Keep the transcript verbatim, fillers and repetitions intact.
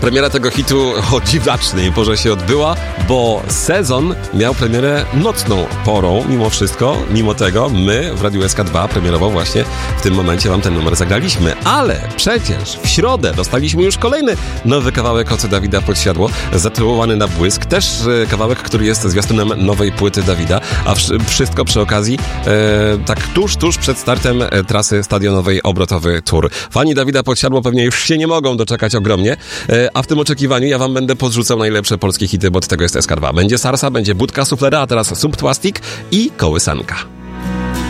Premiera tego hitu o dziwacznej porze się odbyła, bo sezon miał premierę nocną porą, mimo wszystko. Mimo tego my w Radiu S K dwa premierowo właśnie w tym momencie wam ten numer zagraliśmy. Ale przecież w środę dostaliśmy już kolejny nowy kawałek od Dawida Podsiadło, zatytułowany Na błysk. Też kawałek, który jest zwiastunem nowej płyty Dawida, a wszystko przy okazji e, tak tuż, tuż przed startem trasy stadionowej Obrotowy Tour. Fani Dawida Podsiadło pewnie już się nie mogą doczekać ogromnie, e, a w tym oczekiwaniu ja wam będę podrzucał najlepsze polskie hity, bo od tego jest S K dwa. Będzie Sarsa, będzie Budka Suflera, a teraz Subplastik i Kołysanka.